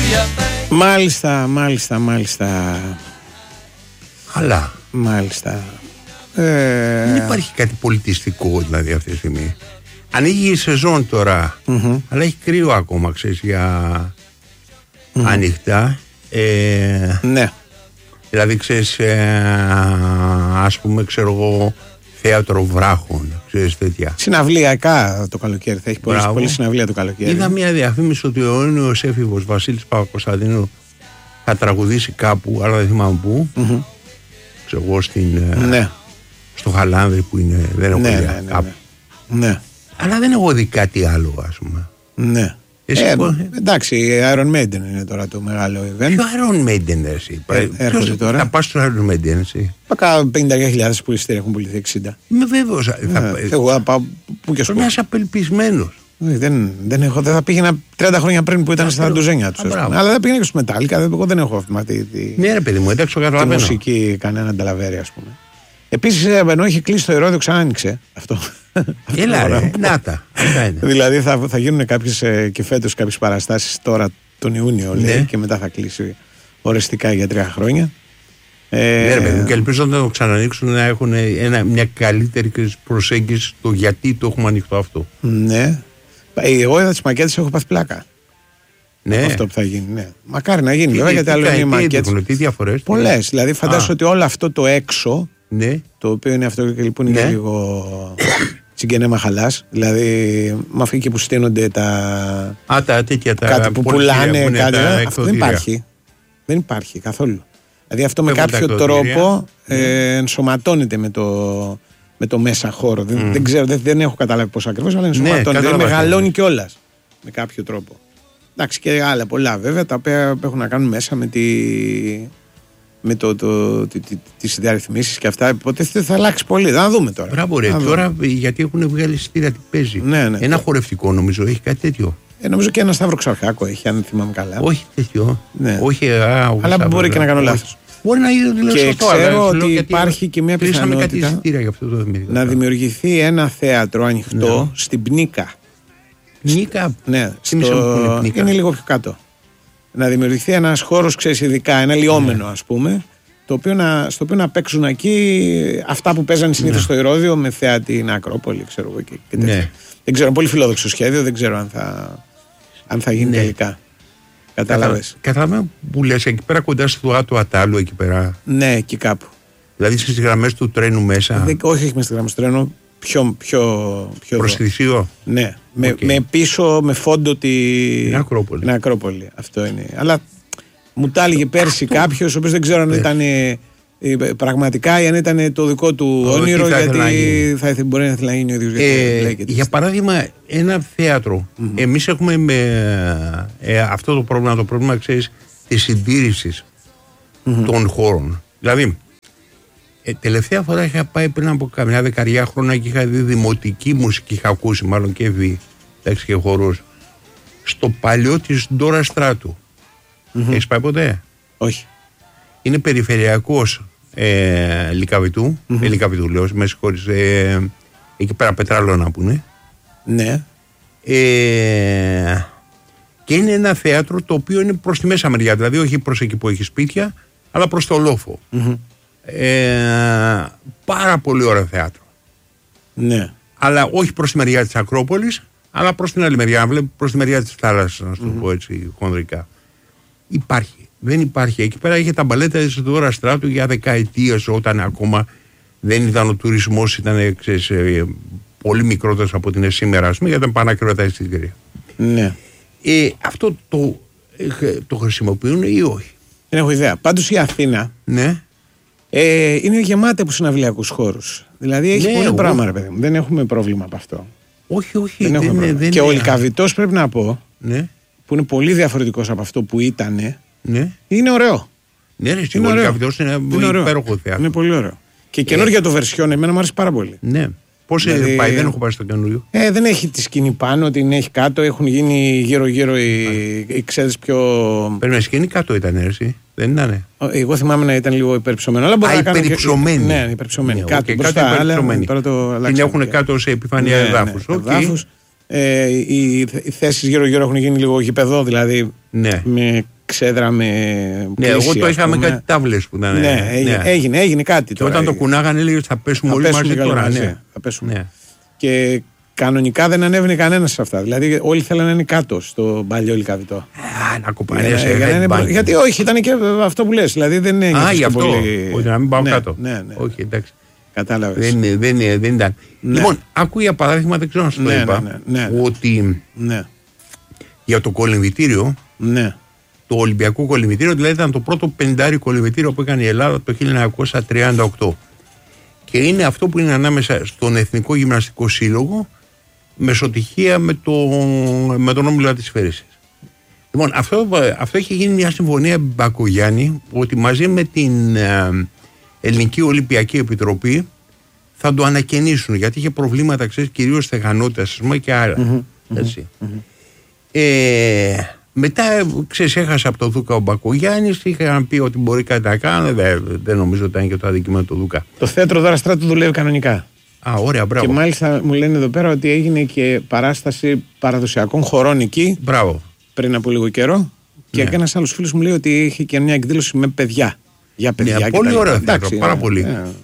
Μάλιστα. Αλλά Μάλιστα. δεν υπάρχει κάτι πολιτιστικό δηλαδή αυτή τη στιγμή. Ανοίγει η σεζόν τώρα, αλλά έχει κρύο ακόμα, ξέρεις, για ανοιχτά. Ναι. Δηλαδή, ξέρεις, ας πούμε, ξέρω εγώ, θέατρο βράχων, ξέρεις, τέτοια. Συναυλιακά το καλοκαίρι, θα έχει πολύ συναυλία το καλοκαίρι. Είδα μια διαφήμιση ότι ο αιώνιος έφηβος Βασίλης Παπακοσταντίνου θα τραγουδήσει κάπου, αλλά δεν θυμάμαι πού. Ξέρω εγώ, στο Χαλάνδρη που είναι, δεν έχω δει κάπου. Ναι. Αλλά δεν έχω δει κάτι άλλο, ας πούμε. Ναι. Εντάξει, Iron Maiden είναι τώρα το μεγάλο event. Ποιο Iron Maiden εσύ? Έρχονται τώρα. Θα πας στο Iron Maiden εσύ? 50.000 που έχουν πουληθεί 60. Είμαι βέβαιος. Εγώ θα πάω που και σου. Είμαι απελπισμένος. Δεν θα πήγαινα 30 χρόνια πριν που ήταν στα ντουζένια του. Αλλά δεν πήγαινα και στο Μετάλλικα. Εγώ δεν έχω Ναι, ρε παιδί μου, εντάξει, το καταλαβαίνω. Τη μουσική κανένα νταλαβέρι, ας πούμε. Επίσης, ενώ έχει κλείσει το Ηρώδειο, ξανά άνοιξε αυτό. Έλα, ρε, νάτα. Δηλαδή θα γίνουν κάποιες και φέτος κάποιες παραστάσεις τώρα τον Ιούνιο, λέει, και μετά θα κλείσει οριστικά για 3 χρόνια. Ναι, ρε παιδί μου, και ελπίζω να το ξανανοίξουν, να έχουν μια καλύτερη προσέγγιση στο γιατί το έχουμε ανοιχτό αυτό. Ναι. Εγώ είδα τις μακέτες, έχω πάθει πλάκα. Ναι. Αυτό που θα γίνει. Ναι. Μακάρι να γίνει, βέβαια, γιατί άλλο είναι οι μακέτες. Τι διαφορές? Πολλές. Δηλαδή, φαντάζομαι ότι όλο αυτό το έξω, το οποίο είναι αυτό και λοιπόν είναι λίγο τσιγκενέ μαχαλάς. Δηλαδή, με αυτή και που στείνονται τα. Κάτι που πουλάνε, κάτι. Αυτό δεν υπάρχει. Δεν υπάρχει καθόλου. Δηλαδή, αυτό με κάποιο τρόπο ενσωματώνεται με το μέσα χώρο. Δεν ξέρω, δεν έχω καταλάβει πώς ακριβώς, αλλά ενσωματώνεται. Δηλαδή, μεγαλώνει κιόλας με κάποιο τρόπο. Εντάξει, και άλλα πολλά βέβαια, τα οποία έχουν να κάνουν μέσα με τις διαρρυθμίσεις και αυτά. Υποτίθεται θα αλλάξει πολύ. Θα δούμε τώρα. Μπράβο, ρε. Τώρα γιατί έχουν βγάλει εισιτήρια, τι παίζει. Ναι. Ένα χορευτικό νομίζω έχει κάτι τέτοιο. Νομίζω και ένα Σταύρο Ξαρχάκο έχει, αν θυμάμαι καλά. Όχι τέτοιο. Ναι. Όχι, αλλά μπορεί και να κάνω λάθος. Μπορεί να είναι και ξέρω ότι υπάρχει και μια πιθανότητα να δημιουργηθεί ένα θέατρο ανοιχτό στην Πνίκα. Πνίκα. Ναι, είναι λίγο πιο κάτω. Να δημιουργηθεί ένας χώρος, ξέρεις, ειδικά ένα λιόμενο, ας πούμε, στο οποίο να παίξουν εκεί αυτά που παίζανε συνήθως στο Ηρώδειο με θέατη την Ακρόπολη, ξέρω εγώ. Δεν ξέρω, πολύ φιλόδοξο σχέδιο, δεν ξέρω αν θα γίνει τελικά. Κατάλαβες. Καταλαβαίνω που λες, εκεί πέρα κοντά στο Άτο Ατάλου, εκεί πέρα. Ναι, εκεί κάπου. Δηλαδή στις γραμμές του τρένου μέσα. Όχι μέσα στις γραμμές του τρένου. Πιο προς τη Θησίο. Ναι, με πίσω, με φόντο την Ακρόπολη. Αυτό είναι. Αλλά μου τα έλεγε πέρσι κάποιος, ο οποίος δεν ξέρω αν ήταν πραγματικά ή αν ήταν το δικό του όνειρο, γιατί μπορεί να θέλει να γίνει ο ίδιος. Για παράδειγμα, ένα θέατρο. Εμείς έχουμε αυτό το πρόβλημα, ξέρεις, της συντήρησης των χώρων. Δηλαδή, τελευταία φορά είχα πάει πριν από καμιά 10 χρόνια και είχα δει δημοτική μουσική, είχα ακούσει μάλλον και δει, εντάξει, και χορούς, στο παλιό της Ντόρα Στράτου. Έχεις πάει ποτέ? Όχι. Είναι περιφερειακός Λυκαβητού, Λυκαβητού λέω, με συγχωρείς, εκεί πέρα Πετράλωνα που είναι. Ναι. Και είναι ένα θέατρο το οποίο είναι προς τη μέσα μεριά, δηλαδή όχι προς εκεί που έχει σπίτια, αλλά προς το λόφο. Πάρα πολύ ωραίο θέατρο. Ναι. Αλλά όχι προς τη μεριά της Ακρόπολης, αλλά προς την άλλη μεριά, προς τη μεριά της θάλασσας, να το πω έτσι χονδρικά. Υπάρχει. Δεν υπάρχει. Εκεί πέρα είχε τα μπαλέτα της Ντόρα Στράτου για δεκαετίες, όταν ακόμα δεν ήταν ο τουρισμός, ήταν, ξέρεις, πολύ μικρότερος από την σήμερα, ας πούμε, γιατί ήταν πανάκριβα τα εισιτήρια. Ναι. Αυτό το χρησιμοποιούν ή όχι? Δεν έχω ιδέα. Πάντως η Αθήνα, ναι, είναι γεμάτη από συναυλιακούς χώρους. Δηλαδή έχει πολύ πράγμα, ρε παιδί μου. Δεν έχουμε πρόβλημα από αυτό. Όχι. Δεν και ο Λυκαβητός, πρέπει να πω, ναι, που είναι πολύ διαφορετικός από αυτό που ήταν, ναι, είναι ωραίο. Ναι, ρε, ο Λυκαβητός είναι υπέροχο θέατρο. Είναι πολύ ωραίο. Και καινούργια το βερσιόν, εμένα μου άρεσε πάρα πολύ. Ναι. Πώς δηλαδή, πάει, δεν έχω πάει στο καινούριο. Δεν έχει τη σκηνή πάνω, την έχει κάτω, έχουν γίνει γύρω-γύρω οι ξέδες πιο. Πρέπει να σκηνή κάτω ήταν, έτσι. Δεν ήταν. Εγώ θυμάμαι να ήταν λίγο υπερυψωμένο. Αλλά μπορεί να κάνει. Υπερυψωμένη. Ναι, υπερυψωμένη. Κάτω, κάτω υπερυψωμένη. Την έχουν κάτω σε επιφάνεια εδάφους. Οι θέσεις γύρω-γύρω έχουν γίνει λίγο γηπεδό, δηλαδή. Ναι. Με εξέδρα με κλίση, εγώ το είχα με κάτι τάβλες που ήταν. Ναι, έγινε κάτι. Και όταν το κουνάγανε έλεγε ότι θα πέσουμε όλοι μαζί τώρα. Θα πέσουμε. Ναι. Και κανονικά δεν ανέβαινε κανένας σε αυτά. Δηλαδή όλοι θέλανε να είναι κάτω στο παλιό Λυκαβητό. Να κοπανέσαι. Γιατί όχι, ήταν και αυτό που λες. Δηλαδή δεν έγινε. Γι' αυτό. Όχι, να μην πάω κάτω. Όχι, εντάξει. Κατάλαβες. Δεν ήταν. Λοιπόν, άκου για παράδειγμα, δεν ξέρω να σου το είπα, ότι για το κολυμβητήριο, το Ολυμπιακό κολυμβητήριο, δηλαδή ήταν το πρώτο 50 κολυμβητήριο που έκανε η Ελλάδα το 1938. Και είναι αυτό που είναι ανάμεσα στον Εθνικό Γυμναστικό Σύλλογο με σωτυχία με τον Όμιλο της Φέρισσης. Λοιπόν, αυτό έχει γίνει μια συμφωνία Μπακογιάννη, ότι μαζί με την Ελληνική Ολυμπιακή Επιτροπή θα το ανακαινήσουν, γιατί είχε προβλήματα, ξέρεις, κυρίως στεγανότητας και άλλα. Μετά, ξέρεις, έχασε από το Δούκα ο Μπακογιάννης, είχαν πει ότι μπορεί κάτι να κάνει, δεν νομίζω ότι ήταν και το αντικείμενο του Δούκα. Το θέατρο Δώρα Στράτου δουλεύει κανονικά. Ωραία, μπράβο. Και μάλιστα μου λένε εδώ πέρα ότι έγινε και παράσταση παραδοσιακών χορών εκεί. Μπράβο. Πριν από λίγο καιρό. Και ένας άλλος φίλος μου λέει ότι είχε και μια εκδήλωση με παιδιά. Για παιδιά. Πολύ ωραίο θέατρο, πάρα πολύ.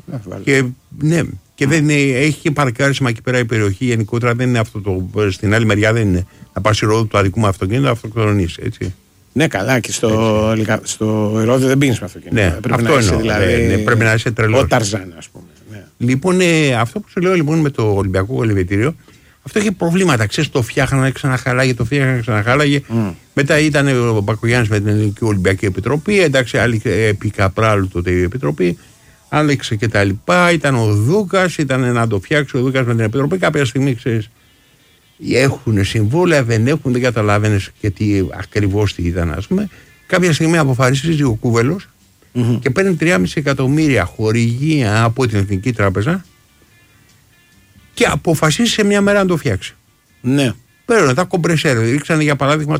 Και δεν έχει και παρκάρισμα εκεί πέρα η περιοχή. Γενικότερα δεν είναι αυτό στην άλλη μεριά δεν είναι. Να πας στη Ρόδο του αδικού με αυτοκίνητο, αυτοκτονείς, έτσι. Ναι, καλά, και στο Ηρώδιο δεν πίνεις με αυτοκίνητο. Ναι, αυτό είναι. Δηλαδή, πρέπει να είσαι τρελός. Ο Ταρζάν, ας πούμε. Λοιπόν, αυτό που σου λέω λοιπόν με το Ολυμπιακό Κολυμβητήριο, αυτό είχε προβλήματα. Ξέρεις, το φτιάχνανε, ξαναχάλαγε. Μετά ήταν ο Μπακογιάννης με την Ελληνική Ολυμπιακή Επιτροπή. Εντάξει, άλλη επί Καπράλου τότε η Επιτροπή. Άλλαξε και τα λοιπά. Ήταν ο Δούκας, ήταν να το φτιάξει ο Δούκας με την Επιτροπή. Κάποια στιγμή, ξέρεις, έχουν συμβόλαια, δεν έχουν, δεν καταλάβαινες και τι ακριβώς τι ήταν, ας πούμε. Κάποια στιγμή αποφασίζει ο Κούβελος και παίρνει 3,5 εκατομμύρια χορηγία από την Εθνική Τράπεζα και αποφασίζει σε μια μέρα να το φτιάξει. Ναι. Παίρνουν τα κομπρεσέρ. Ρίξανε για παράδειγμα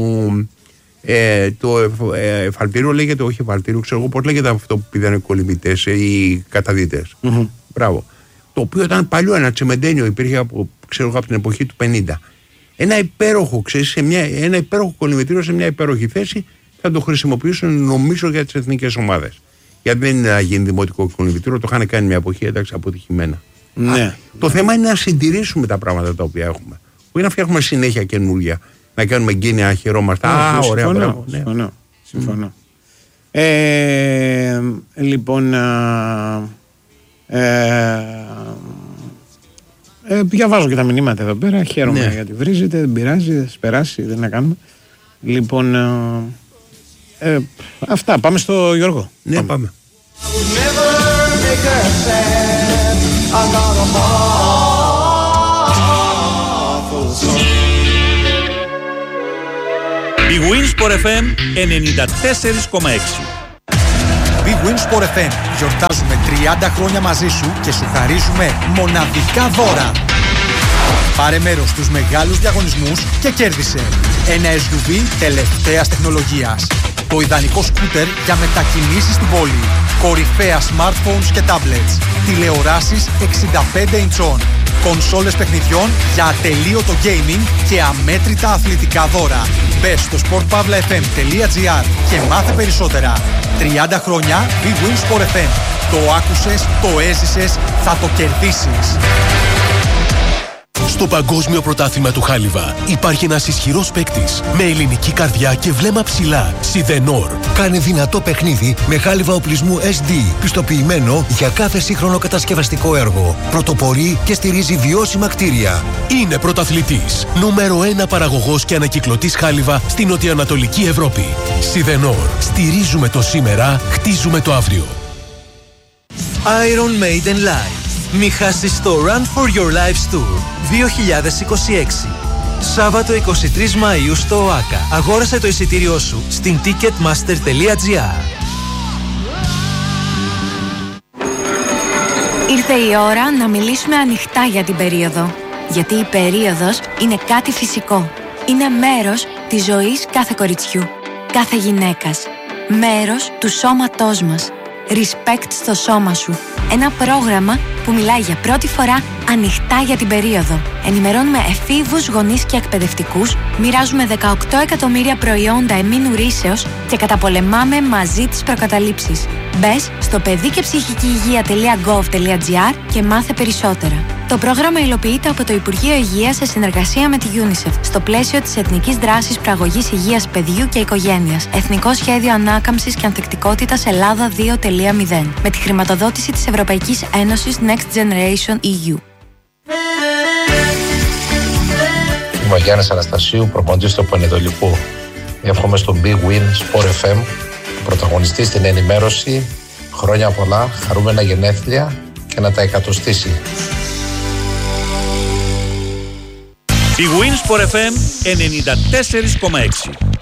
το εφαλτήριο, λέγεται, όχι εφαλτήριο, ξέρω εγώ πώς λέγεται αυτό που πήγαν οι κολυμβητές ή καταδίτες. Μπράβο. Το οποίο ήταν παλιό, ένα τσιμεντένιο, υπήρχε από την εποχή του 50. Ένα υπέροχο, ξέρεις, ένα υπέροχο κολυμβητήριο σε μια υπέροχη θέση, θα το χρησιμοποιήσουν νομίζω για τις εθνικές ομάδες. Γιατί δεν είναι να γίνει δημοτικό κολυμβητήριο, το είχαν κάνει μια εποχή, εντάξει, αποτυχημένα. Ναι. Το θέμα είναι να συντηρήσουμε τα πράγματα τα οποία έχουμε. Όχι να φτιάχνουμε συνέχεια καινούργια, να κάνουμε γκίνια, να χαιρόμαστε. Ωραία, συμφωνώ. Λοιπόν, διαβάζω και τα μηνύματα εδώ πέρα. Χαίρομαι γιατί βρίζετε, δεν πειράζει, δεν σας περάσει, δεν να κάνουμε. Λοιπόν, αυτά, πάμε στο Γιώργο. Ναι, πάμε. Η Winsport FM 94,6. Big Win Sport FM. Γιορτάζουμε 30 χρόνια μαζί σου και σου χαρίζουμε μοναδικά δώρα. Πάρε μέρος στους μεγάλους διαγωνισμούς και κέρδισε ένα SUV τελευταίας τεχνολογίας, το ιδανικό σκούτερ για μετακινήσεις στην πόλη, κορυφαία smartphones και tablets, τηλεοράσεις 65 ιντσών, κονσόλες παιχνιδιών για ατελείωτο gaming και αμέτρητα αθλητικά δώρα. Μπες στο sportpavlafm.gr και μάθε περισσότερα. 30 χρόνια Big Win Sport FM. Το άκουσες, το έζησες, θα το κερδίσεις. Στο Παγκόσμιο Πρωτάθλημα του Χάλιβα υπάρχει ένας ισχυρός παίκτης με ελληνική καρδιά και βλέμμα ψηλά. Σιδενόρ. Κάνει δυνατό παιχνίδι με χάλιβα οπλισμού SD, πιστοποιημένο για κάθε σύγχρονο κατασκευαστικό έργο. Πρωτοπορεί και στηρίζει βιώσιμα κτίρια. Είναι πρωταθλητής. Νούμερο 1 παραγωγός και ανακυκλωτής χάλιβα στην νοτιοανατολική Ευρώπη. Σιδενόρ. Στηρίζουμε το σήμερα, χτίζουμε το αύριο. Iron Maiden Live. Μη χάσεις στο Run for Your Lives Tour 2026. Σάββατο 23 Μαΐου στο ΟΑΚΑ. Αγόρασε το εισιτήριό σου στην ticketmaster.gr. Ήρθε η ώρα να μιλήσουμε ανοιχτά για την περίοδο. Γιατί η περίοδος είναι κάτι φυσικό. Είναι μέρος της ζωής κάθε κοριτσιού, κάθε γυναίκας. Μέρος του σώματός μας. Respect στο σώμα σου. Ένα πρόγραμμα που μιλάει για πρώτη φορά ανοιχτά για την περίοδο. Ενημερώνουμε εφήβους, γονείς και εκπαιδευτικούς, μοιράζουμε 18 εκατομμύρια προϊόντα εμμήνου ρύσεως και καταπολεμάμε μαζί τις προκαταλήψεις. Μπες στο παιδικεψυχικηυγεία.gov.gr και μάθε περισσότερα. Το πρόγραμμα υλοποιείται από το Υπουργείο Υγείας σε συνεργασία με τη UNICEF στο πλαίσιο της Εθνικής Δράσης Προαγωγής Υγείας Παιδιού και Οικογένειας. Εθνικό Σχέδιο Ανάκαμψης και Ανθεκτικότητας Ελλάδα 2.0 με τη χρηματοδότηση της Ευρωπαϊκής Ένωσης Next Generation EU. Είμαι ο Γιάννης Αναστασίου, προπονητής του Πανετολικού. Εύχομαι στον Big Win Sport FM, πρωταγωνιστή στην ενημέρωση. Χρόνια πολλά, χαρούμενα γενέθλια και να τα εκατοστήσει. Big Win Sport FM 94,6.